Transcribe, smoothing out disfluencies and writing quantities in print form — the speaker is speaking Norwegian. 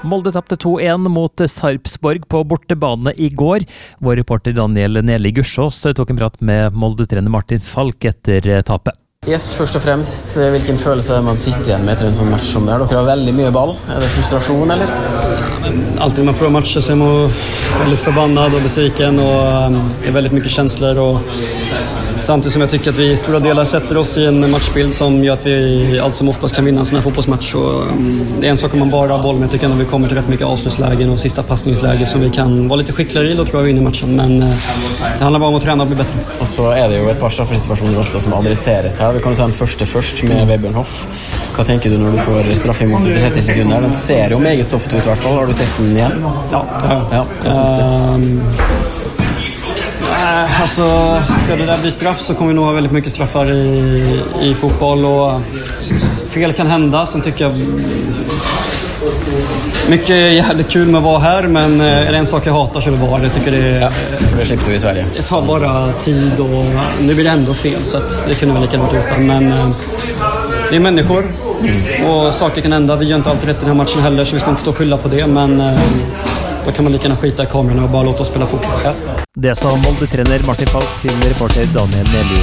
Molde tapte 2-1 mot Sarpsborg på bortebane i går. Vår reporter Daniel Neli Gursås tok en prat med Molde-trener Martin Falk etter tapet. Yes, først og fremst, hvilken følelse man sitter igjen med etter en sånn match som det her? Dere har veldig mye ball. Er det frustrasjon, eller? Alltid när man får matcher så är man väldigt förbannad och besviken och det är väldigt mycket känslor och samtidigt som jag tycker att vi i stora delar sätter oss i en matchbild som gör att vi allt som oftast kan vinna en sån här fotbollsmatch och det är en sak om man bara har boll, men jag tycker att vi kommer till rätt mycket avslutslägen och sista passningsläge som vi kan vara lite skickligare i, då tror jag vi vinner matchen, men det handlar bara om att träna och bli bättre. Og så er det jo et par straffesituasjoner også som adresseres her. Vi kan jo ta den første først med Vebjørn Hoff. Hva tenker du når du får straffe imot etter 30 sekunder? Den ser jo meget soft ut i hvert fall. Har du sett den igjen? Ja, Ja, hva synes du? Alltså, ska det där bli straff så kommer vi nog ha väldigt mycket straffar i fotboll och fel kan hända. Sen tycker jag mycket är jävligt kul med att vara här, men är det en sak jag hatar så är det VAR. Jag tycker det Det slipper du i Sverige. det tar bara tid och nu blir det ändå fel så att det kunde väl lika gärna utan, men det är människor och saker kan hända. Vi gör inte alltid rätt i den här matchen heller så vi ska inte stå och skylla på det, men då kan man lika gärna skita i kameran och bara låta oss spela fotboll. Det sa Molde-trener Martin Falk til reporter Daniel Neli